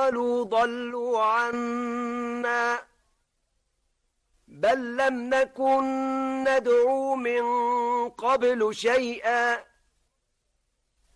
قالوا ضلوا عنا بل لم نكن ندعو من قبل شيئا